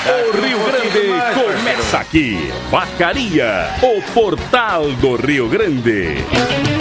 O Rio Grande começa aqui. Vacaria, o portal do Rio Grande.